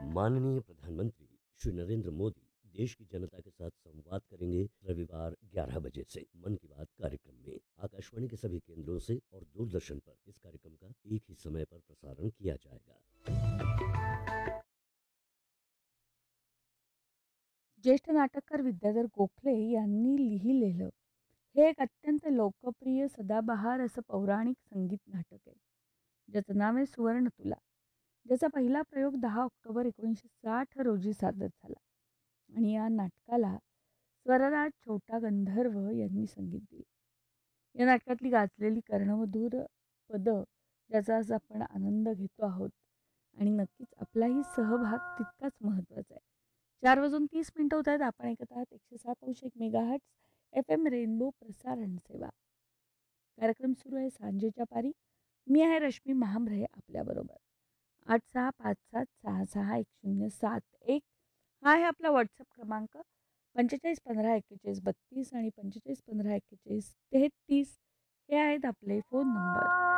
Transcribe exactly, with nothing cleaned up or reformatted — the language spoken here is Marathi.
माननीय प्रधानमंत्री श्री नरेंद्र मोदी देश की जनता के साथ संवाद करेंगे रविवार ग्यारह बजे से मन की बात कार्यक्रम में। आकाशवाणी के सभी केंद्रों से और दूरदर्शन पर इस कार्यक्रम का एक ही समय पर प्रसारण किया जाएगा। ज्येष्ठ नाटककार विद्याधर गोखले यांनी लिहिलेलं हे एक अत्यंत लोकप्रिय सदाबहार असं पौराणिक संगीत नाटक आहे, ज्याचं नाव आहे सुवर्ण तुला, ज्याचा पहिला प्रयोग दहा ऑक्टोबर एकोणीसशे साठ रोजी सादर झाला आणि या नाटकाला स्वरराज छोटा गंधर्व यांनी संगीत दिले. या नाटकातली गाजलेली कर्णमधुर पदं ज्याचा आज आपण आनंद घेतो आहोत आणि नक्कीच आपलाही सहभाग तितकाच महत्त्वाचा आहे. चार वाजून तीस मिनिटं होत आहेत. आपण ऐकत आहात एकशे सात अंश एक मेगाहर्ट्स एफ एम रेनबो प्रसारण सेवा. कार्यक्रम सुरू आहे सांजेच्या पारी. मी आहे रश्मी महांब्रे आपल्याबरोबर. आठ सहा पाच सात सहा सहा एक शून्य सात एक हा आहे आपला व्हॉट्सअप क्रमांक. पंचेचाळीस पंधरा एक्केचाळीस बत्तीस आणि पंचेचाळीस पंधरा एक्केचाळीस तेहतीस हे आहेत आपले फोन नंबर.